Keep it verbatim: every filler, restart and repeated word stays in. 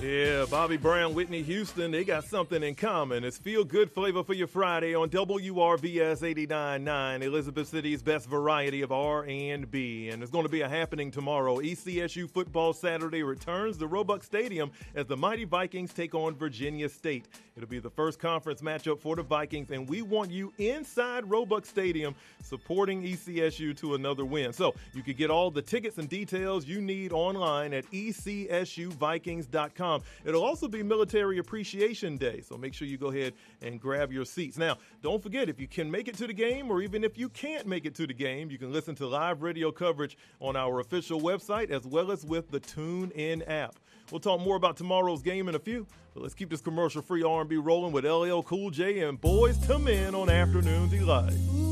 Yeah, Bobby Brown, Whitney Houston, they got something in common. It's Feel Good Flavor for your Friday on W R V S eighty-nine point nine, Elizabeth City's best variety of R and B. And there's going to be a happening tomorrow. E C S U Football Saturday returns to Roebuck Stadium as the Mighty Vikings take on Virginia State. It'll be the first conference matchup for the Vikings, and we want you inside Roebuck Stadium supporting E C S U to another win. So you can get all the tickets and details you need online at E C S U Vikings dot com. It'll also be Military Appreciation Day, so make sure you go ahead and grab your seats. Now, don't forget, if you can make it to the game, or even if you can't make it to the game, you can listen to live radio coverage on our official website as well as with the TuneIn app. We'll talk more about tomorrow's game in a few, but let's keep this commercial-free R and B rolling with L L Cool J and Boys to Men on Afternoon Delight.